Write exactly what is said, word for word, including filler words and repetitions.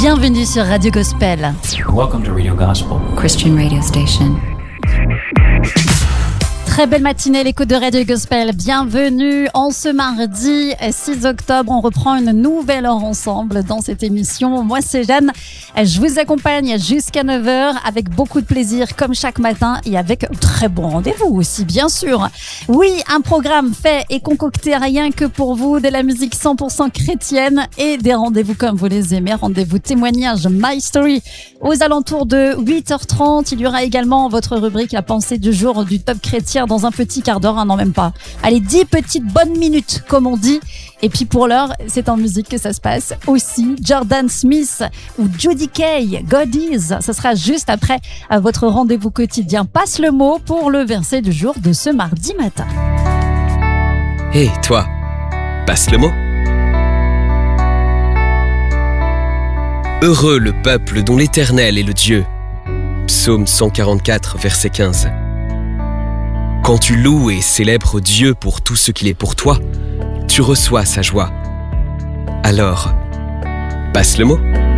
Bienvenue sur Radio Gospel. Welcome to Radio Gospel, Christian radio station. Très belle matinée, l'écoute de Radio Gospel. Bienvenue en ce mardi six octobre. On reprend une nouvelle heure ensemble dans cette émission. Moi, c'est Jeanne. Je vous accompagne jusqu'à neuf heures avec beaucoup de plaisir, comme chaque matin, et avec très bon rendez-vous aussi, bien sûr. Oui, un programme fait et concocté rien que pour vous, de la musique cent pour cent chrétienne et des rendez-vous comme vous les aimez. Rendez-vous témoignage My Story aux alentours de huit heures trente. Il y aura également votre rubrique La pensée du jour du top chrétien dans un petit quart d'heure, hein, non même pas. Allez, dix petites bonnes minutes, comme on dit. Et puis pour l'heure, c'est en musique que ça se passe aussi. Jordan Smith ou Judy Kay, God Is. Ce sera juste après votre rendez-vous quotidien. Passe le mot pour le verset du jour de ce mardi matin. Hé, hey, toi, passe le mot. Heureux le peuple dont l'Éternel est le Dieu. Psaume cent quarante-quatre, verset quinze. Quand tu loues et célèbres Dieu pour tout ce qu'il est pour toi, tu reçois sa joie. Alors, passe le mot.